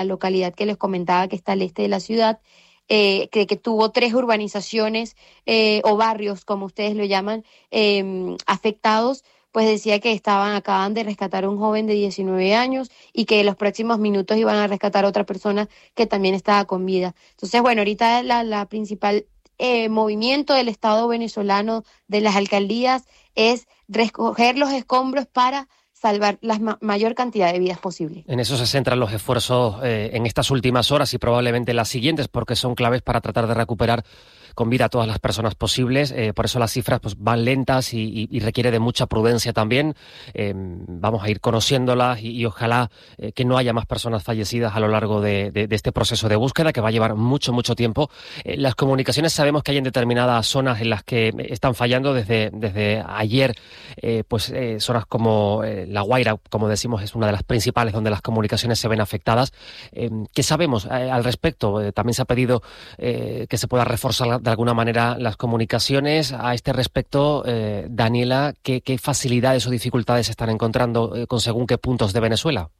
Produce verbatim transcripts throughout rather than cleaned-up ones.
localidad que les comentaba que está al este de la ciudad, eh, que, que tuvo tres urbanizaciones eh, o barrios, como ustedes lo llaman, eh, afectados, pues decía que estaban, acaban de rescatar a un joven de diecinueve años y que en los próximos minutos iban a rescatar a otra persona que también estaba con vida. Entonces, bueno, ahorita la, la principal eh, movimiento del Estado venezolano, de las alcaldías, es recoger los escombros para salvar la ma- mayor cantidad de vidas posible. En eso se centran los esfuerzos eh, en estas últimas horas y probablemente las siguientes, porque son claves para tratar de recuperar con vida a todas las personas posibles. Eh, por eso las cifras pues, van lentas y, y, y requiere de mucha prudencia también. Eh, vamos a ir conociéndolas y, y ojalá eh, que no haya más personas fallecidas a lo largo de, de, de este proceso de búsqueda, que va a llevar mucho, mucho tiempo. Eh, las comunicaciones sabemos que hay en determinadas zonas en las que están fallando desde, desde ayer, eh, pues eh, zonas como eh, La Guaira, como decimos, es una de las principales donde las comunicaciones se ven afectadas. Eh, ¿Qué sabemos eh, al respecto? Eh, también se ha pedido eh, que se pueda reforzar de alguna manera las comunicaciones. A este respecto, eh, Daniela, ¿qué, qué facilidades o dificultades se están encontrando eh, con según qué puntos de Venezuela?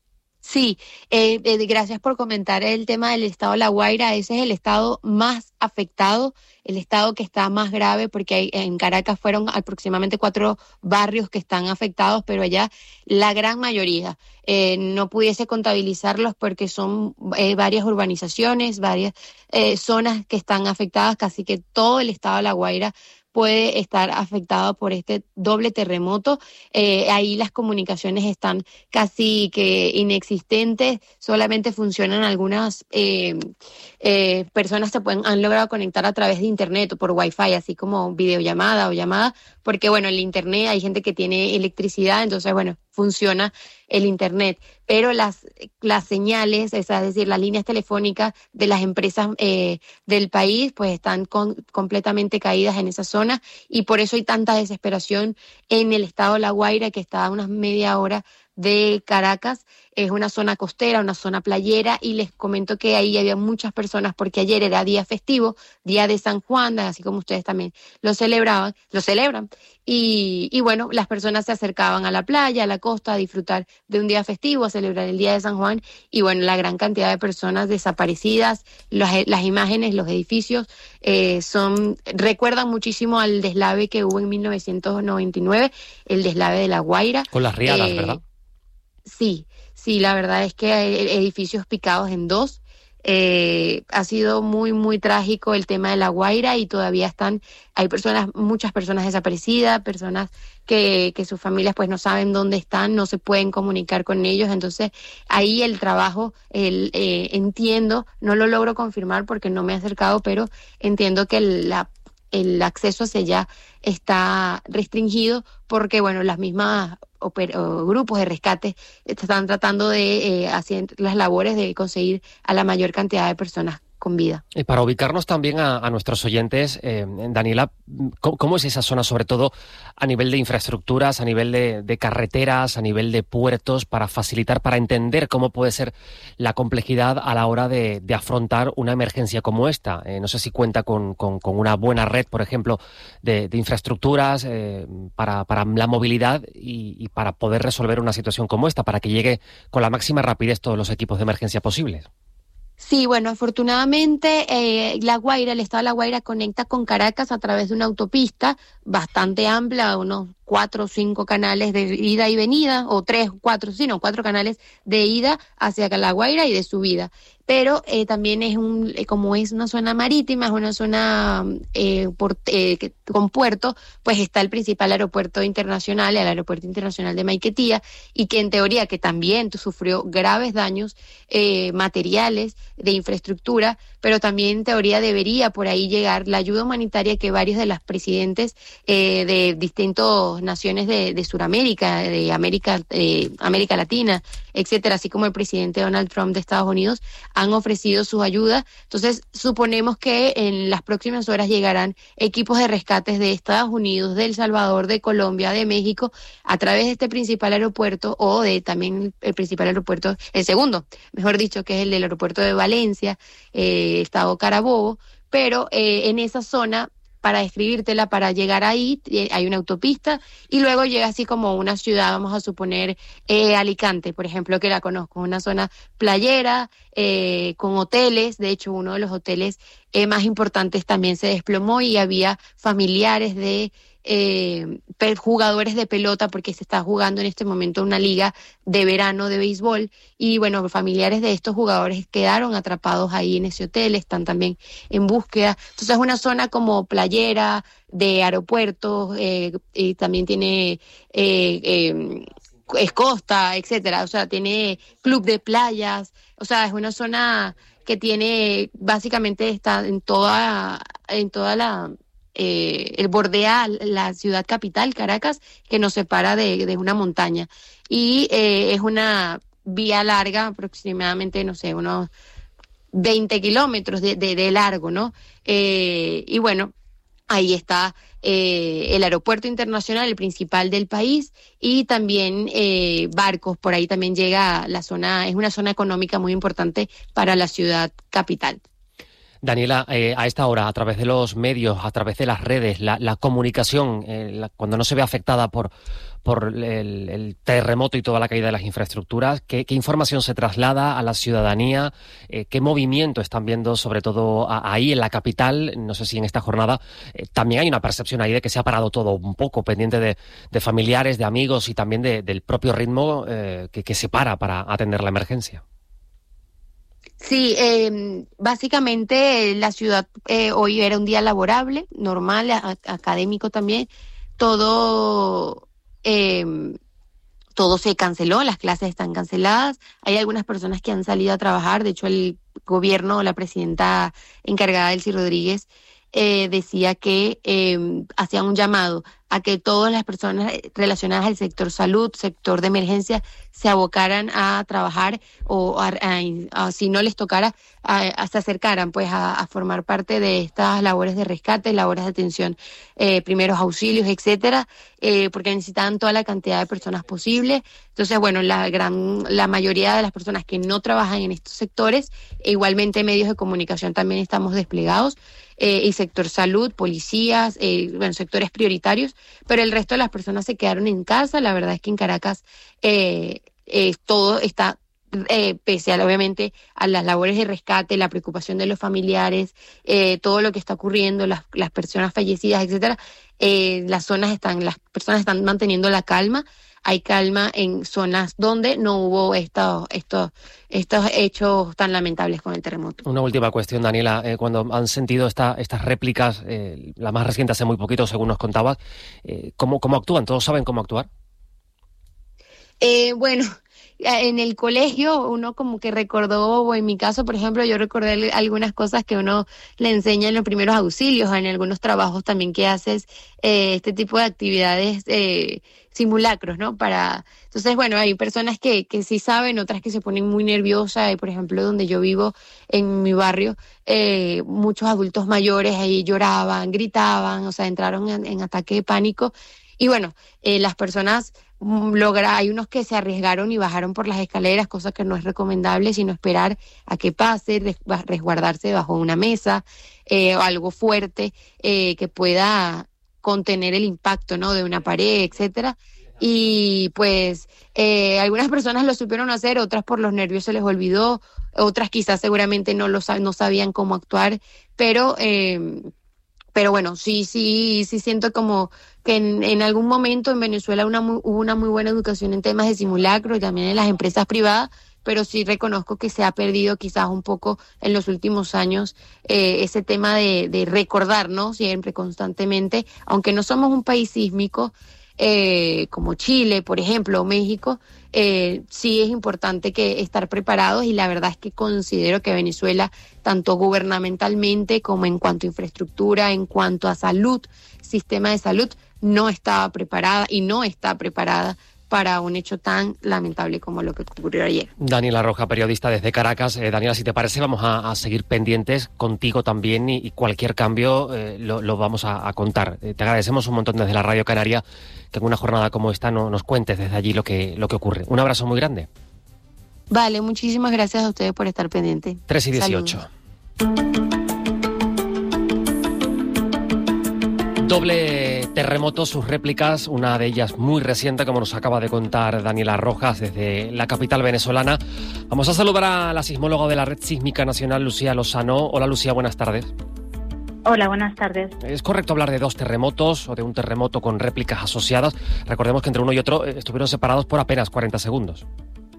Sí, eh, eh, gracias por comentar el tema del estado de La Guaira. Ese es el estado más afectado, el estado que está más grave, porque hay, en Caracas fueron aproximadamente cuatro barrios que están afectados, pero allá la gran mayoría. Eh, no pudiese contabilizarlos porque son eh, varias urbanizaciones, varias eh, zonas que están afectadas, casi que todo el estado de La Guaira puede estar afectado por este doble terremoto. Eh, ahí las comunicaciones están casi que inexistentes, solamente funcionan algunas eh, eh, personas se pueden, han logrado conectar a través de internet o por wifi, así como videollamada o llamada, porque bueno, el internet, hay gente que tiene electricidad, entonces bueno, funciona el internet, pero las, las señales, es decir, las líneas telefónicas de las empresas eh, del país, pues están con, completamente caídas en esa zona, y por eso hay tanta desesperación en el estado de La Guaira, que está a unas media hora de Caracas. Es una zona costera, una zona playera, y les comento que ahí había muchas personas porque ayer era día festivo, día de San Juan, así como ustedes también lo celebraban, lo celebran, y, y bueno, las personas se acercaban a la playa, a la costa, a disfrutar de un día festivo, a celebrar el día de San Juan, y bueno, la gran cantidad de personas desaparecidas, las, las imágenes, los edificios eh, son, recuerdan muchísimo al deslave que hubo en mil novecientos noventa y nueve, el deslave de La Guaira. Con las riadas, eh, ¿verdad? Sí, sí, la verdad es que hay edificios picados en dos. Eh, ha sido muy, muy trágico el tema de La Guaira, y todavía están, hay personas, muchas personas desaparecidas, personas que, que sus familias pues no saben dónde están, no se pueden comunicar con ellos. Entonces ahí el trabajo, el, eh, entiendo, no lo logro confirmar porque no me he acercado, pero entiendo que el, la el acceso hacia allá está restringido porque, bueno, las mismas oper- o grupos de rescate están tratando de eh, hacer las labores de conseguir a la mayor cantidad de personas con vida. Y para ubicarnos también a, a nuestros oyentes, eh, Daniela, ¿cómo, ¿cómo es esa zona, sobre todo a nivel de infraestructuras, a nivel de, de carreteras, a nivel de puertos, para facilitar, para entender cómo puede ser la complejidad a la hora de, de afrontar una emergencia como esta? Eh, no sé si cuenta con, con, con una buena red, por ejemplo, de, de infraestructuras eh, para, para la movilidad y, y para poder resolver una situación como esta, para que llegue con la máxima rapidez todos los equipos de emergencia posibles. Sí, bueno, afortunadamente eh, La Guaira, el estado de La Guaira conecta con Caracas a través de una autopista bastante amplia, unos cuatro o cinco canales de ida y venida, o tres, cuatro, sí, no, cuatro canales de ida hacia La Guaira y de subida. Pero eh, también es un, eh, como es una zona marítima, es una zona eh, por, eh, que, con puerto, pues está el principal aeropuerto internacional, el aeropuerto internacional de Maiquetía, y que en teoría que también sufrió graves daños eh, materiales, de infraestructura, pero también en teoría debería por ahí llegar la ayuda humanitaria que varios de los presidentes eh, de distintas naciones de, de Sudamérica, de América, eh, América Latina, etcétera, así como el presidente Donald Trump de Estados Unidos, han ofrecido su ayuda. Entonces, suponemos que en las próximas horas llegarán equipos de rescates de Estados Unidos, de El Salvador, de Colombia, de México, a través de este principal aeropuerto, o de también el principal aeropuerto, el segundo, mejor dicho, que es el del aeropuerto de Valencia, eh, Estado Carabobo, pero eh, en esa zona para describírtela, para llegar ahí eh, hay una autopista y luego llega así como una ciudad, vamos a suponer eh, Alicante, por ejemplo, que la conozco, una zona playera, eh, con hoteles. De hecho, uno de los hoteles eh, más importantes también se desplomó y había familiares de Eh, jugadores de pelota, porque se está jugando en este momento una liga de verano de béisbol, y bueno, familiares de estos jugadores quedaron atrapados ahí en ese hotel, están también en búsqueda. Entonces es una zona como playera, de aeropuertos, eh, y también tiene eh, eh, es costa, etcétera, o sea, tiene club de playas, o sea, es una zona que tiene, básicamente está en toda, en toda la Eh, el bordea la ciudad capital, Caracas, que nos separa de, de una montaña. Y eh, es una vía larga, aproximadamente, no sé, unos veinte kilómetros de, de, de largo, ¿no? Eh, y bueno, ahí está eh, el aeropuerto internacional, el principal del país, y también eh, barcos, por ahí también llega la zona, es una zona económica muy importante para la ciudad capital. Daniela, eh, a esta hora, a través de los medios, a través de las redes, la, la comunicación, eh, la, cuando no se ve afectada por, por el, el terremoto y toda la caída de las infraestructuras, ¿qué, qué información se traslada a la ciudadanía? Eh, ¿Qué movimiento están viendo, sobre todo a, ahí en la capital? No sé si en esta jornada eh, también hay una percepción ahí de que se ha parado todo un poco, pendiente de, de familiares, de amigos y también de, del propio ritmo eh, que, que se para para atender la emergencia. Sí, eh, básicamente la ciudad eh, hoy era un día laborable, normal, a, académico también. Todo, eh, todo se canceló, las clases están canceladas. Hay algunas personas que han salido a trabajar. De hecho, el gobierno, la presidenta encargada, Delcy Rodríguez, eh, decía que eh, hacía un llamado a que todas las personas relacionadas al sector salud, sector de emergencia, se abocaran a trabajar o a, a, a, si no les tocara, a, a se acercaran pues a, a formar parte de estas labores de rescate, labores de atención, eh, primeros auxilios, etcétera, eh, porque necesitaban toda la cantidad de personas posible. Entonces, bueno, la gran, la mayoría de las personas que no trabajan en estos sectores, e igualmente medios de comunicación también estamos desplegados, eh, y sector salud, policías, eh, bueno, sectores prioritarios, pero el resto de las personas se quedaron en casa. La verdad es que en Caracas eh, eh, todo está, eh, pese a obviamente a las labores de rescate, la preocupación de los familiares, eh, todo lo que está ocurriendo, las, las personas fallecidas, etcétera, eh, las zonas están, las personas están manteniendo la calma. Hay calma en zonas donde no hubo estos, estos, estos hechos tan lamentables con el terremoto. Una última cuestión, Daniela. Eh, cuando han sentido esta, estas réplicas, eh, la más reciente hace muy poquito, según nos contabas, eh, ¿cómo, ¿cómo actúan? ¿Todos saben cómo actuar? Eh, bueno, en el colegio uno como que recordó, o en mi caso, por ejemplo, yo recordé algunas cosas que uno le enseña en los primeros auxilios, en algunos trabajos también que haces eh, este tipo de actividades, eh, simulacros, ¿no? Para, entonces, bueno, hay personas que, que sí saben, otras que se ponen muy nerviosas. Por ejemplo, donde yo vivo, en mi barrio, eh, muchos adultos mayores ahí lloraban, gritaban, o sea, entraron en, en ataque de pánico. Y bueno, eh, las personas logra, hay unos que se arriesgaron y bajaron por las escaleras, cosa que no es recomendable, sino esperar a que pase, resguardarse bajo una mesa, eh, o algo fuerte eh, que pueda contener el impacto, ¿no?, de una pared, etcétera. Y pues eh, algunas personas lo supieron hacer, otras por los nervios se les olvidó, otras quizás seguramente no lo no sabían cómo actuar, pero eh, pero bueno, sí, sí, sí siento como que en, en algún momento en Venezuela una muy, hubo una muy buena educación en temas de simulacro y también en las empresas privadas, pero sí reconozco que se ha perdido quizás un poco en los últimos años eh, ese tema de, de recordar, ¿no?, siempre, constantemente, aunque no somos un país sísmico, eh, como Chile, por ejemplo, o México, eh, sí es importante que estar preparados, y la verdad es que considero que Venezuela, tanto gubernamentalmente como en cuanto a infraestructura, en cuanto a salud, sistema de salud, no estaba preparada y no está preparada para un hecho tan lamentable como lo que ocurrió ayer. Daniela Roja, periodista desde Caracas. Eh, Daniela, si te parece, vamos a, a seguir pendientes contigo también, y, y cualquier cambio eh, lo, lo vamos a, a contar. Eh, te agradecemos un montón desde la Radio Canaria que en una jornada como esta no, nos cuentes desde allí lo que, lo que ocurre. Un abrazo muy grande. Vale, muchísimas gracias a ustedes por estar pendientes. tres y dieciocho. Saludos. Doble terremoto, sus réplicas, una de ellas muy reciente, como nos acaba de contar Daniela Rojas desde la capital venezolana. Vamos a saludar a la sismóloga de la Red Sísmica Nacional, Lucía Lozano. Hola Lucía, buenas tardes. Hola, buenas tardes. ¿Es correcto hablar de dos terremotos o de un terremoto con réplicas asociadas? Recordemos que entre uno y otro estuvieron separados por apenas cuarenta segundos.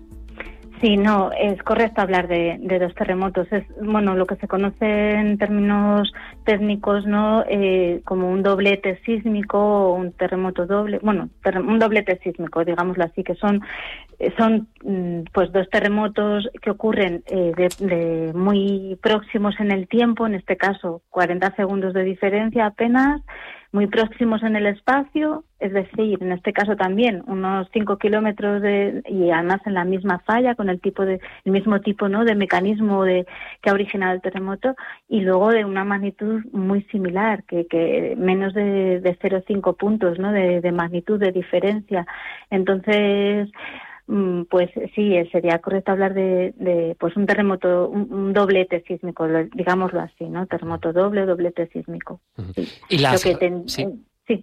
Sí, no, es correcto hablar de, de dos terremotos. Es, bueno, lo que se conoce en términos técnicos, ¿no? Eh, como un doblete sísmico o un terremoto doble, bueno, ter, un doblete sísmico, digámoslo así, que son son pues dos terremotos que ocurren eh, de, de muy próximos en el tiempo, en este caso cuarenta segundos de diferencia apenas, muy próximos en el espacio, es decir, en este caso también unos cinco kilómetros de, y además en la misma falla, con el tipo de el mismo tipo, ¿no?, de mecanismo de que ha originado el terremoto, y luego de una magnitud muy similar, que, que menos de, de cero coma cinco puntos, ¿no?, de, de magnitud de diferencia. Entonces, pues sí, sería correcto hablar de, de pues un terremoto, un, un doblete sísmico, digámoslo así, ¿no? Terremoto doble, doblete sísmico. Sí. Y las, Lo que ten, sí. sí.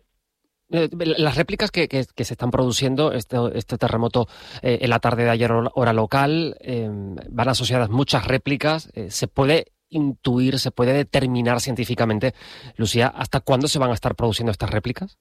Las réplicas que, que, que se están produciendo, este, este terremoto eh, en la tarde de ayer hora local, eh, van asociadas muchas réplicas. Eh, ¿Se puede intuir, se puede determinar científicamente, Lucía, hasta cuándo se van a estar produciendo estas réplicas?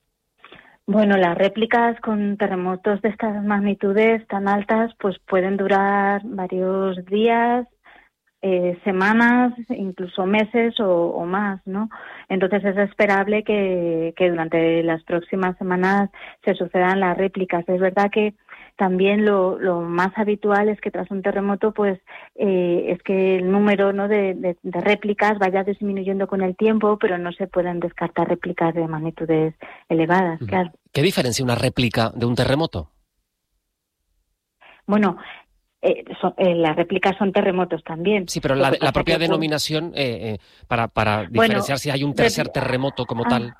Bueno, las réplicas con terremotos de estas magnitudes tan altas pues pueden durar varios días, eh, semanas, incluso meses o, o más, ¿no? Entonces es esperable que, que durante las próximas semanas se sucedan las réplicas. Es verdad que también lo, lo más habitual es que tras un terremoto, pues, eh, es que el número, ¿no?, de, de, de réplicas vaya disminuyendo con el tiempo, pero no se pueden descartar réplicas de magnitudes elevadas, uh-huh. Claro. ¿Qué diferencia una réplica de un terremoto? Bueno, eh, son, eh, las réplicas son terremotos también. Sí, pero la, la propia denominación, eh, eh, para, para diferenciar bueno, si hay un tercer rep... terremoto como ah. tal.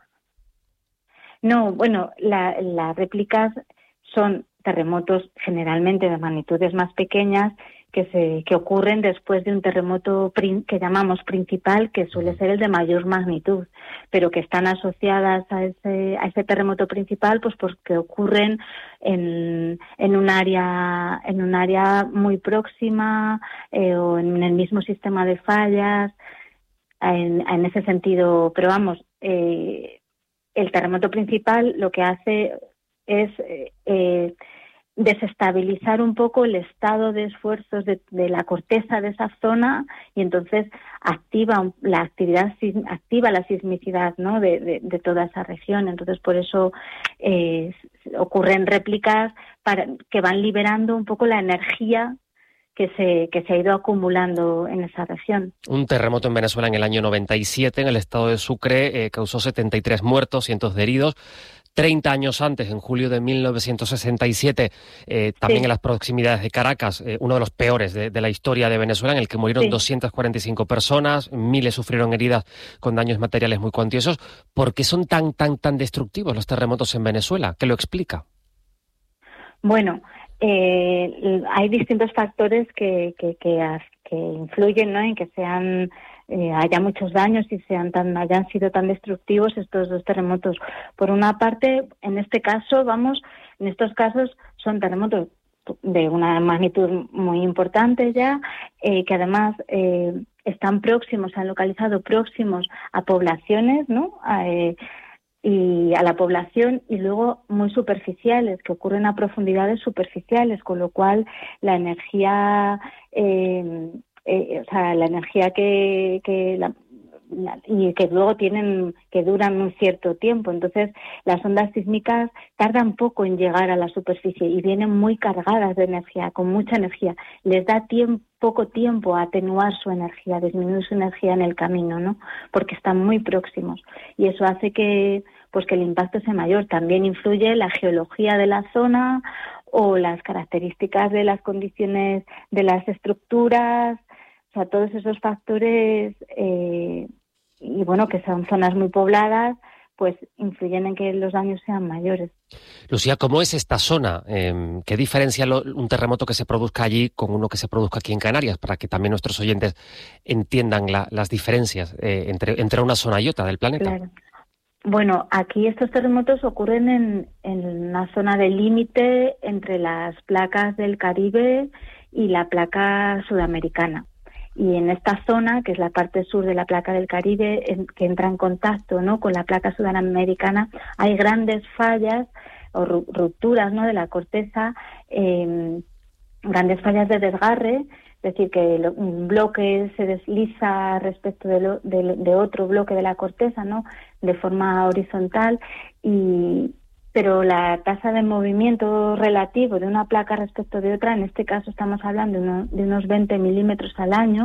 No, bueno, la, las réplicas son terremotos generalmente de magnitudes más pequeñas que se que ocurren después de un terremoto prin, que llamamos principal, que suele ser el de mayor magnitud, pero que están asociadas a ese a ese terremoto principal, pues porque ocurren en en un área en un área muy próxima eh, o en el mismo sistema de fallas, en, en ese sentido. Pero vamos, eh, el terremoto principal lo que hace es eh, eh, desestabilizar un poco el estado de esfuerzos de, de la corteza de esa zona, y entonces activa la actividad, activa la sismicidad, ¿no?, de, de, de toda esa región. Entonces por eso eh, ocurren réplicas para, que van liberando un poco la energía que se, que se ha ido acumulando en esa región. Un terremoto en Venezuela en el año noventa y siete, en el estado de Sucre, eh, causó setenta y tres muertos, cientos de heridos. Treinta años antes, en julio de mil novecientos sesenta y siete, eh, también sí. en las proximidades de Caracas, eh, uno de los peores de, de la historia de Venezuela, en el que murieron sí. doscientas cuarenta y cinco personas, miles sufrieron heridas con daños materiales muy cuantiosos. ¿Por qué son tan, tan, tan destructivos los terremotos en Venezuela? ¿Qué lo explica? Bueno, eh, hay distintos factores que, que, que, que influyen, ¿no?, en que sean Eh, haya muchos daños y sean tan hayan sido tan destructivos estos dos terremotos. Por una parte, en este caso, vamos, en estos casos son terremotos de una magnitud muy importante ya, eh, que además eh, están próximos, se han localizado próximos a poblaciones, ¿no?, a, eh, y a la población, y luego muy superficiales, que ocurren a profundidades superficiales, con lo cual la energía eh, Eh, o sea, la energía que, que la, la, y que luego tienen, que duran un cierto tiempo. Entonces, las ondas sísmicas tardan poco en llegar a la superficie y vienen muy cargadas de energía, con mucha energía. Les da tiempo, poco tiempo a atenuar su energía, a disminuir su energía en el camino, ¿no?, porque están muy próximos. Y eso hace que, pues, que el impacto sea mayor. También influye la geología de la zona o las características de las condiciones de las estructuras. O sea, todos esos factores, eh, y bueno, que son zonas muy pobladas, pues influyen en que los daños sean mayores. Lucía, ¿cómo es esta zona? Eh, ¿Qué diferencia lo, un terremoto que se produzca allí con uno que se produzca aquí en Canarias? Para que también nuestros oyentes entiendan la, las diferencias eh, entre, entre una zona y otra del planeta. Claro. Bueno, aquí estos terremotos ocurren en, en una zona de límite entre las placas del Caribe y la placa sudamericana. Y en esta zona, que es la parte sur de la placa del Caribe, en, que entra en contacto, ¿no?, con la placa sudamericana, hay grandes fallas o rupturas, ¿no?, de la corteza, eh, grandes fallas de desgarre. Es decir, que un bloque se desliza respecto de, lo, de, de otro bloque de la corteza, ¿no?, de forma horizontal, y pero la tasa de movimiento relativo de una placa respecto de otra, en este caso estamos hablando de, uno, de unos veinte milímetros al año,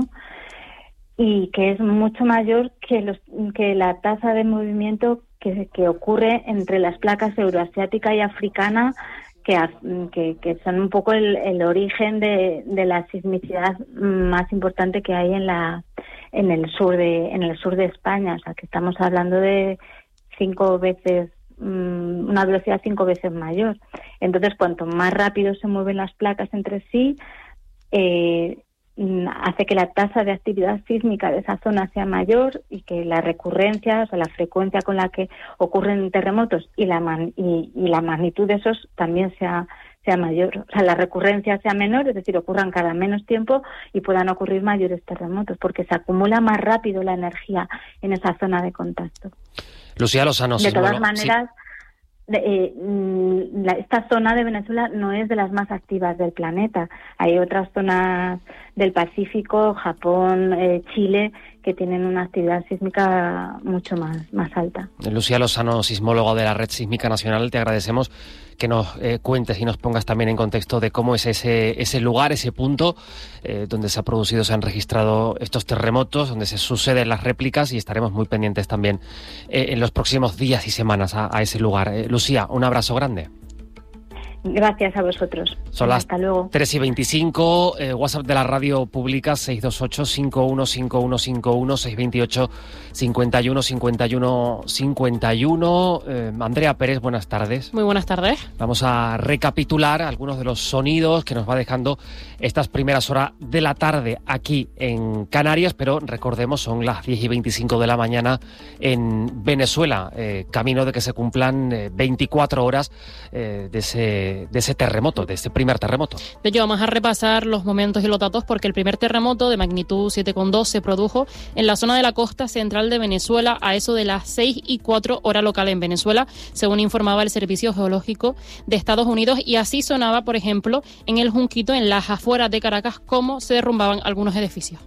y que es mucho mayor que, los, que la tasa de movimiento que, que ocurre entre las placas euroasiática y africana, Que, que, que son un poco el, el origen de, de la sismicidad más importante que hay en la en el sur de en el sur de España. O sea, que estamos hablando de cinco veces una velocidad cinco veces mayor. Entonces, cuanto más rápido se mueven las placas entre sí, eh, hace que la tasa de actividad sísmica de esa zona sea mayor, y que la recurrencia, o sea, la frecuencia con la que ocurren terremotos y la man, y, y la magnitud de esos también sea sea mayor. O sea, la recurrencia sea menor, es decir, ocurran cada menos tiempo y puedan ocurrir mayores terremotos, porque se acumula más rápido la energía en esa zona de contacto. Lucía Lozano, de todas sismóloga, maneras, sí. De, eh, la, esta zona de Venezuela no es de las más activas del planeta. Hay otras zonas del Pacífico, Japón, eh, Chile, que tienen una actividad sísmica mucho más, más alta. Lucía Lozano, sismóloga de la Red Sísmica Nacional, te agradecemos que nos eh, cuentes y nos pongas también en contexto de cómo es ese, ese lugar, ese punto eh, donde se ha producido, se han registrado estos terremotos, donde se suceden las réplicas, y estaremos muy pendientes también eh, en los próximos días y semanas a, a ese lugar. Eh, Lucía, un abrazo grande. Gracias a vosotros. Son las Hasta luego. tres y veinticinco, eh, WhatsApp de la radio pública seis dos ocho, cinco uno cinco uno cinco uno, seis dos ocho, cinco uno cinco uno cinco uno. Eh, Andrea Pérez, buenas tardes. Muy buenas tardes. Vamos a recapitular algunos de los sonidos que nos va dejando estas primeras horas de la tarde aquí en Canarias, pero recordemos, son las diez y veinticinco de la mañana en Venezuela, eh, camino de que se cumplan eh, veinticuatro horas eh, de ese de ese terremoto, de ese primer terremoto. De hecho, vamos a repasar los momentos y los datos, porque el primer terremoto de magnitud siete coma dos se produjo en la zona de la costa central de Venezuela a eso de las seis y cuatro hora local en Venezuela, según informaba el Servicio Geológico de Estados Unidos, y así sonaba, por ejemplo, en el Junquito, en las afueras de Caracas, cómo se derrumbaban algunos edificios.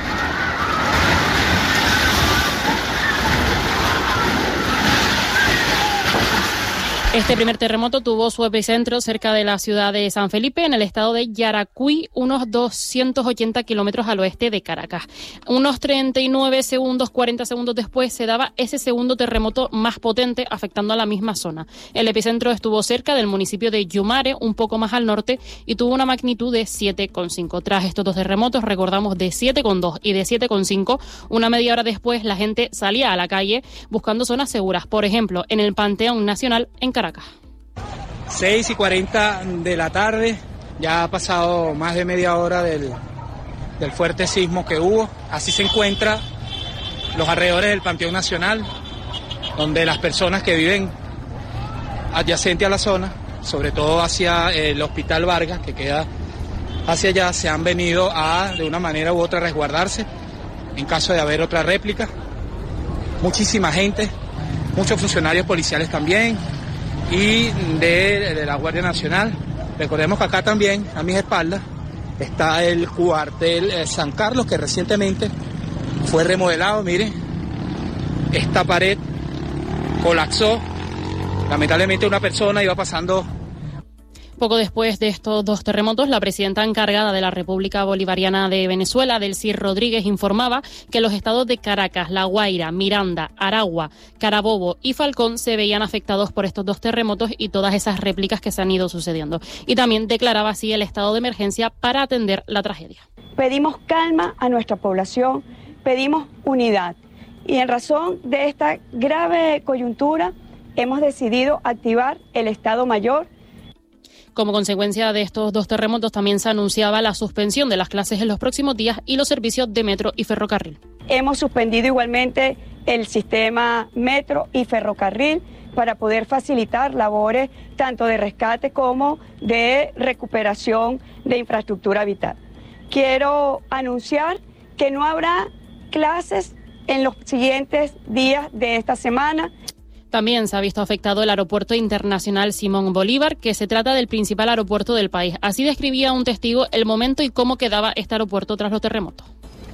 Este primer terremoto tuvo su epicentro cerca de la ciudad de San Felipe, en el estado de Yaracuy, unos doscientos ochenta kilómetros al oeste de Caracas. Unos treinta y nueve segundos, cuarenta segundos después, se daba ese segundo terremoto más potente, afectando a la misma zona. El epicentro estuvo cerca del municipio de Yumare, un poco más al norte, y tuvo una magnitud de siete coma cinco. Tras estos dos terremotos, recordamos, de siete coma dos y de siete coma cinco, una media hora después la gente salía a la calle buscando zonas seguras, por ejemplo, en el Panteón Nacional en Caracas. Caracas. seis y cuarenta de la tarde, ya ha pasado más de media hora del, del fuerte sismo que hubo. Así se encuentra los alrededores del Panteón Nacional, donde las personas que viven adyacente a la zona, sobre todo hacia el Hospital Vargas, que queda hacia allá, se han venido a, de una manera u otra, resguardarse en caso de haber otra réplica. Muchísima gente, muchos funcionarios policiales también, y de, de la Guardia Nacional. Recordemos que acá también, a mis espaldas, está el cuartel eh, San Carlos, que recientemente fue remodelado. Miren, esta pared colapsó. Lamentablemente una persona iba pasando. Poco después de estos dos terremotos, la presidenta encargada de la República Bolivariana de Venezuela, Delcy Rodríguez, informaba que los estados de Caracas, La Guaira, Miranda, Aragua, Carabobo y Falcón se veían afectados por estos dos terremotos y todas esas réplicas que se han ido sucediendo. Y también declaraba así el estado de emergencia para atender la tragedia. Pedimos calma a nuestra población, pedimos unidad. Y en razón de esta grave coyuntura, hemos decidido activar el Estado Mayor. Como consecuencia de estos dos terremotos, también se anunciaba la suspensión de las clases en los próximos días y los servicios de metro y ferrocarril. Hemos suspendido igualmente el sistema metro y ferrocarril para poder facilitar labores tanto de rescate como de recuperación de infraestructura vital. Quiero anunciar que no habrá clases en los siguientes días de esta semana. También se ha visto afectado el Aeropuerto Internacional Simón Bolívar, que se trata del principal aeropuerto del país. Así describía un testigo el momento y cómo quedaba este aeropuerto tras los terremotos.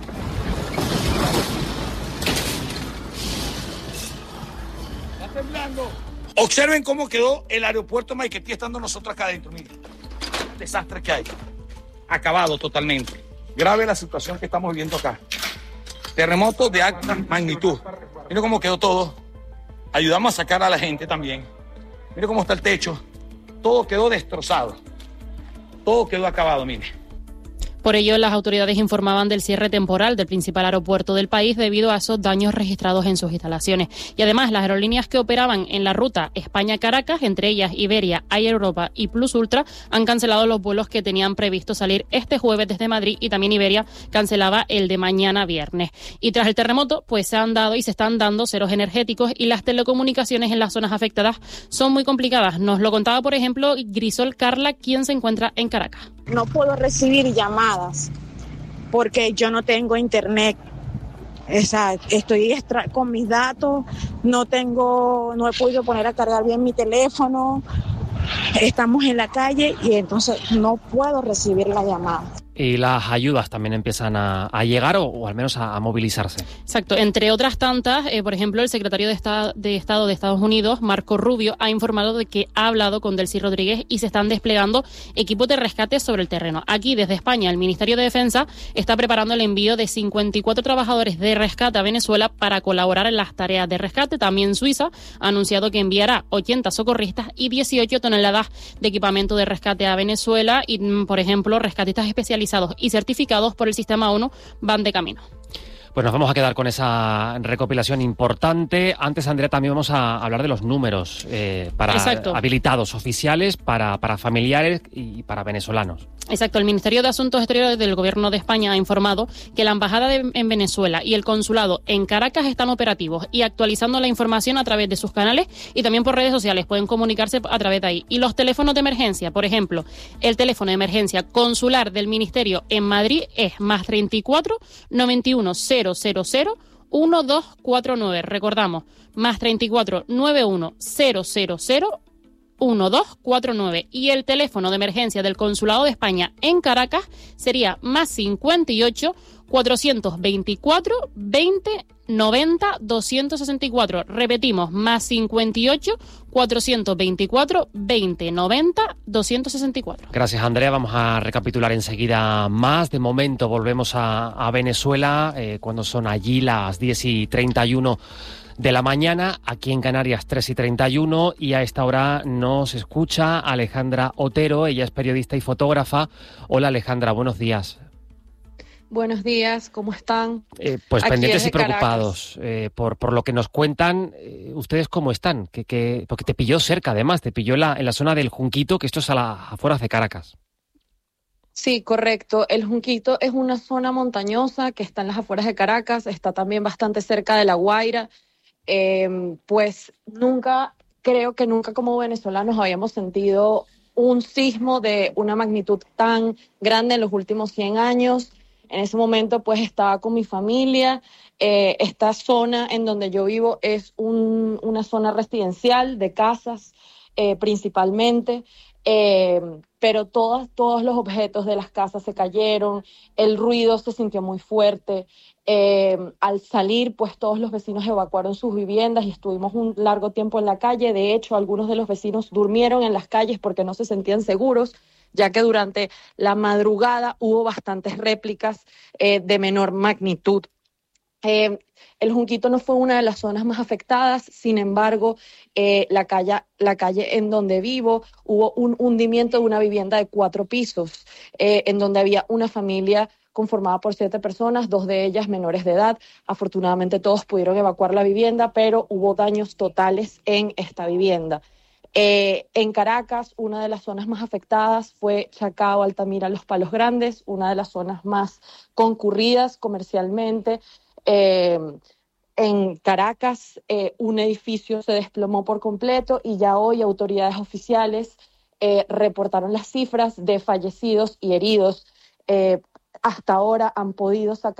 Está temblando. Observen cómo quedó el aeropuerto Maiquetía estando nosotros acá adentro. Miren, el desastre que hay. Acabado totalmente. Grave la situación que estamos viviendo acá. Terremoto de alta magnitud. Miren cómo quedó todo. Ayudamos a sacar a la gente también. Miren cómo está el techo. Todo quedó destrozado. Todo quedó acabado, miren. Por ello, las autoridades informaban del cierre temporal del principal aeropuerto del país debido a esos daños registrados en sus instalaciones. Y además, las aerolíneas que operaban en la ruta España-Caracas, entre ellas Iberia, Air Europa y Plus Ultra, han cancelado los vuelos que tenían previsto salir este jueves desde Madrid, y también Iberia cancelaba el de mañana viernes. Y tras el terremoto, pues se han dado y se están dando ceros energéticos, y las telecomunicaciones en las zonas afectadas son muy complicadas. Nos lo contaba, por ejemplo, Grisol Carla, quien se encuentra en Caracas. No puedo recibir llamadas porque yo no tengo internet. Esa, estoy extra, con mis datos, no tengo, no he podido poner a cargar bien mi teléfono. Estamos en la calle y entonces no puedo recibir las llamadas. Y las ayudas también empiezan a, a llegar o, o al menos a, a movilizarse. Exacto. Entre otras tantas, eh, por ejemplo, el secretario de Estado, de Estado de Estados Unidos, Marco Rubio, ha informado de que ha hablado con Delcy Rodríguez y se están desplegando equipos de rescate sobre el terreno. Aquí, desde España, el Ministerio de Defensa está preparando el envío de cincuenta y cuatro trabajadores de rescate a Venezuela para colaborar en las tareas de rescate. También Suiza ha anunciado que enviará ochenta socorristas y dieciocho toneladas de equipamiento de rescate a Venezuela y, por ejemplo, rescatistas especializados y certificados por el Sistema ONU van de camino. Pues nos vamos a quedar con esa recopilación importante. Antes, Andrea, también vamos a hablar de los números eh, para Exacto. habilitados oficiales, para, para familiares y para venezolanos. Exacto. El Ministerio de Asuntos Exteriores del Gobierno de España ha informado que la Embajada de, en Venezuela y el Consulado en Caracas están operativos y actualizando la información a través de sus canales y también por redes sociales. Pueden comunicarse a través de ahí. Y los teléfonos de emergencia, por ejemplo, el teléfono de emergencia consular del Ministerio en Madrid es más treinta y cuatro, noventa y uno, cero cero cero, uno dos cuatro nueve. Recordamos, más treinta y cuatro, noventa y uno, cero cero cero, uno dos cuatro nueve. Y el teléfono de emergencia del Consulado de España en Caracas sería más cincuenta y ocho, cuatrocientos veinticuatro, veinte, noventa, doscientos sesenta y cuatro. Repetimos, más cincuenta y ocho, cuatrocientos veinticuatro, veinte, noventa, doscientos sesenta y cuatro. Gracias, Andrea. Vamos a recapitular enseguida más. De momento volvemos a, a Venezuela, eh, cuando son allí las diez y treinta y uno de la mañana, aquí en Canarias tres y treinta y uno, y a esta hora nos escucha Alejandra Otero. Ella es periodista y fotógrafa. Hola, Alejandra, buenos días. Buenos días, ¿cómo están? Eh, pues Aquí pendientes y desde preocupados eh, por, por lo que nos cuentan. Eh, ¿Ustedes cómo están? Que, que, porque te pilló cerca, además, te pilló en la, en la zona del Junquito, que esto es a las afueras de Caracas. Sí, correcto. El Junquito es una zona montañosa que está en las afueras de Caracas, está también bastante cerca de La Guaira. Eh, pues nunca, creo que nunca como venezolanos habíamos sentido un sismo de una magnitud tan grande en los últimos cien años. En ese momento pues estaba con mi familia. Eh, esta zona en donde yo vivo es un, una zona residencial de casas eh, principalmente, eh, pero todas, todos los objetos de las casas se cayeron, el ruido se sintió muy fuerte. Eh, al salir pues todos los vecinos evacuaron sus viviendas y estuvimos un largo tiempo en la calle. De hecho, algunos de los vecinos durmieron en las calles porque no se sentían seguros, ya que durante la madrugada hubo bastantes réplicas eh, de menor magnitud. Eh, el Junquito no fue una de las zonas más afectadas, sin embargo, eh, la, calle, la calle en donde vivo hubo un hundimiento de una vivienda de cuatro pisos, eh, en donde había una familia conformada por siete personas, dos de ellas menores de edad. Afortunadamente todos pudieron evacuar la vivienda, pero hubo daños totales en esta vivienda. Eh, en Caracas, una de las zonas más afectadas fue Chacao, Altamira, Los Palos Grandes, una de las zonas más concurridas comercialmente. Eh, En Caracas, eh, un edificio se desplomó por completo y ya hoy autoridades oficiales eh, reportaron las cifras de fallecidos y heridos. Eh, hasta ahora han podido sacar